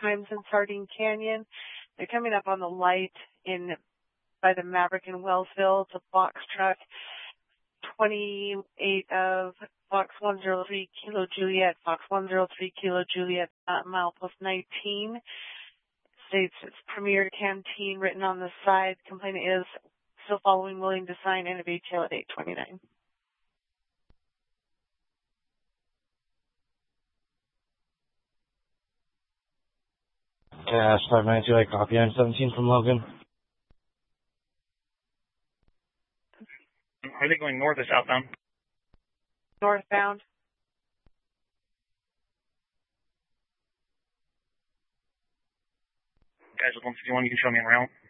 times in Sardine Canyon. They're coming up on the light by the Maverick in Wellsville. It's a box truck, 28 of Fox 103 Kilo Juliet, Fox 103 Kilo Juliet, milepost 19. States it's Premier Canteen written on the side. Complainant is still following, willing to sign, and a VTL at 829. Gas 592, I copy. I'm 17 from Logan. Are they going north or southbound? Northbound. Guys with 151, you can show me en route.